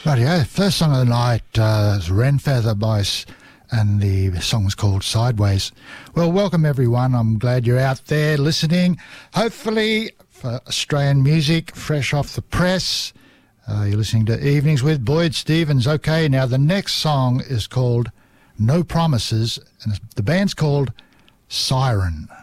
Rightio, first song of the night is Wrenfeather and the song's called Sideways. Well, welcome everyone. I'm glad you're out there listening. Hopefully for Australian music, fresh off the press. You're listening to Evenings with Boyd Stevens. Okay, now the next song is called No Promises, and the band's called Siren.